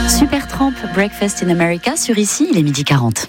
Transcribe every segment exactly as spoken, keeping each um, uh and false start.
Supertramp, Breakfast in America sur Ici, il est midi quarante.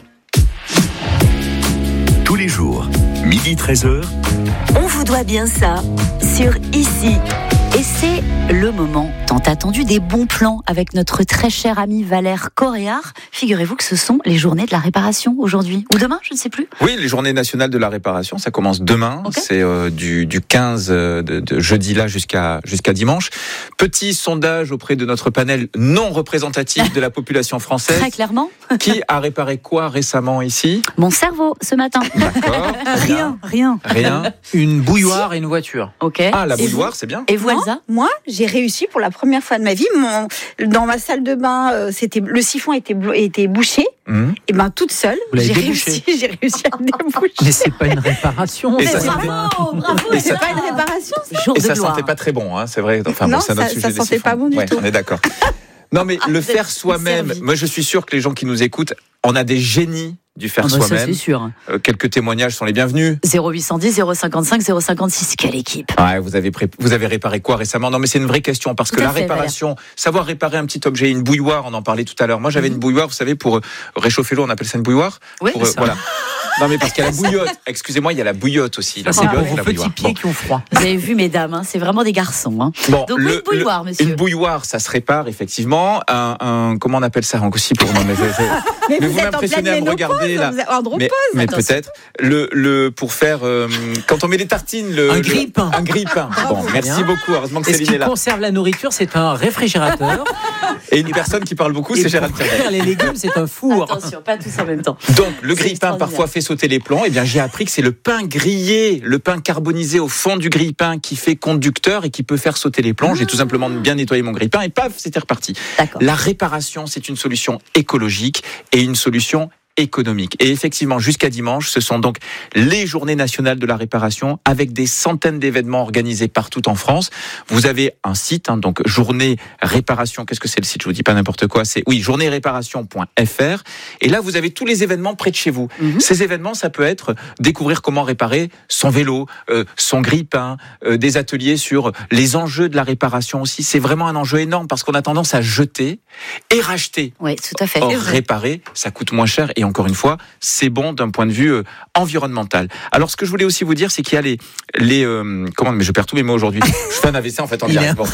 Tous les jours, midi treize heures. On vous doit bien ça sur Ici. Et c'est le moment tant attendu des bons plans avec notre très cher ami Valère Coréard. Figurez-vous que ce sont les journées de la réparation aujourd'hui. Ou demain, je ne sais plus. Oui, les journées nationales de la réparation, ça commence demain. Okay. C'est euh, du, du quinze de, de jeudi là jusqu'à, jusqu'à dimanche. Petit sondage auprès de notre panel non représentatif de la population française. Très clairement. Qui a réparé quoi récemment ici ? Mon cerveau, ce matin. D'accord. Rien, rien. Rien. Une bouilloire et une voiture. Ok. Ah, la et bouilloire, vous c'est bien. Et vous, Non, Elsa ? moi, j'ai réussi pour la première fois de ma vie. Mon, dans ma salle de bain, euh, c'était, le siphon était, était bouché. Mmh. Et ben toute seule, Vous l'avez j'ai débouché. réussi, j'ai réussi à le déboucher. Mais c'est pas une réparation. Et ça, c'est ça bien. Bravo, bravo. Et C'est ça- pas une réparation, ça. Jour Et de ça gloire. sentait pas très bon, hein, c'est vrai. Enfin, Non, bon, c'est un autre ça- sujet ça des sentait siphons. pas bon du Ouais, tout. on est d'accord. Non, mais Ah, le vous faire êtes soi-même, servi. moi je suis sûr que les gens qui nous écoutent, on a des génies du faire Ah bah ça, soi-même. c'est sûr. Euh, quelques témoignages sont les bienvenus. zéro huit cent dix, zéro cinquante-cinq, zéro cinquante-six. Quelle équipe. Ouais, vous avez pré- vous avez réparé quoi récemment ? Non, mais c'est une vraie question parce que Tout à la fait, réparation, savoir réparer un petit objet, une bouilloire, on en parlait tout à l'heure. Moi, j'avais Mhm. une bouilloire, vous savez, pour euh, réchauffer l'eau, on appelle ça une bouilloire. Oui, Pour, euh, ça. voilà. Non, mais parce qu'il y a la bouillotte. Excusez-moi, il y a la bouillotte aussi. La Ça, c'est bouillotte pour et vos la petits bouilloire. pieds Bon. qui ont froid. Vous avez vu, mesdames, hein, c'est vraiment des garçons. Hein. Bon, Donc, oui, une bouilloire, monsieur. Une bouilloire, ça se répare effectivement. Un, un comment on appelle ça aussi pour non, mais, je- je- Mais, mais vous, vous êtes en m'impressionnez pleine à me ménopause, regarder là. vous êtes en andropause. Mais, mais attention. peut-être le, le pour faire euh, quand on met les tartines le Un le- grille-pain. un grille-pain. Bon, merci Bien. beaucoup. Heureusement que Et ce Céline est qui là. conserve la nourriture, c'est un réfrigérateur. Et une personne qui parle beaucoup, Et c'est Gérald pour Pirel. cuire les légumes, c'est un four. Attention, pas tous en même temps. Donc, le C'est grille-pain extraordinaire. parfois fait sauter les plombs. Eh bien, j'ai appris que c'est le pain grillé, le pain carbonisé au fond du grille-pain qui fait conducteur et qui peut faire sauter les plombs. J'ai tout simplement bien nettoyé mon grille-pain et paf, c'était reparti. D'accord. La réparation, c'est une solution écologique et une solution économique. Et effectivement, jusqu'à dimanche, ce sont donc les journées nationales de la réparation avec des centaines d'événements organisés partout en France. Vous avez un site, hein, donc journée réparation. Qu'est-ce que c'est le site ? Je vous dis pas n'importe quoi. C'est oui, journée réparation point f r. Et là, vous avez tous les événements près de chez vous. Mhm. Ces événements, ça peut être découvrir comment réparer son vélo, euh, son grille-pain, euh, des ateliers sur les enjeux de la réparation aussi. C'est vraiment un enjeu énorme parce qu'on a tendance à jeter et racheter. Oui, tout à fait. Or, réparer, ça coûte moins cher et encore une fois, c'est bon d'un point de vue euh, environnemental. Alors, ce que je voulais aussi vous dire, c'est qu'il y a les... les euh, comment, mais je perds tous mes mots aujourd'hui. Je fais un A V C en fait en Il direct. est Bon.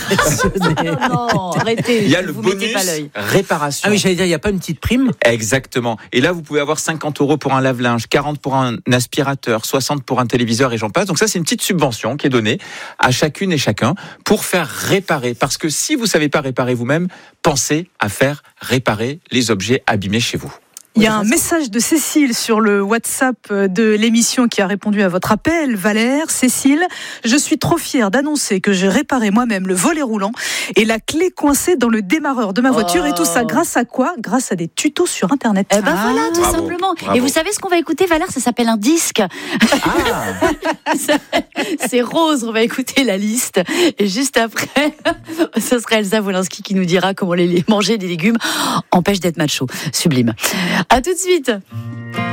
Non, non, arrêtez. Il y a ne le vous mettez bonus pas l'œil. réparation. Ah oui, j'allais dire, il n'y a pas une petite prime. Exactement. Et là, vous pouvez avoir cinquante euros pour un lave-linge, quarante pour un aspirateur, soixante pour un téléviseur et j'en passe. Donc ça, c'est une petite subvention qui est donnée à chacune et chacun pour faire réparer. Parce que si vous savez pas réparer vous-même, pensez à faire réparer les objets abîmés chez vous. Il y a un message de Cécile sur le WhatsApp de l'émission qui a répondu à votre appel. Valère, Cécile, je suis trop fière d'annoncer que j'ai réparé moi-même le volet roulant et la clé coincée dans le démarreur de ma voiture. Oh. Et tout ça grâce à quoi ? Grâce à des tutos sur Internet. Eh ben voilà, tout Bravo, simplement. bravo. Et vous savez ce qu'on va écouter, Valère ? Ça s'appelle un disque. Ah, C'est rose, on va écouter la liste. Et juste après, ce sera Elsa Wolinski qui nous dira comment les, manger des légumes empêche d'être macho. Sublime. À tout de suite.